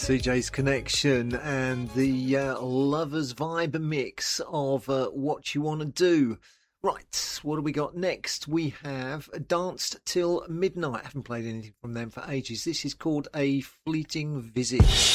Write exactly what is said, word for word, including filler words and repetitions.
C J's Connection and the uh, Lovers Vibe mix of uh, What You Wanna Do. Right, what do we got next? We have Danced Till Midnight. I haven't played anything from them for ages. This is called A Fleeting Visit.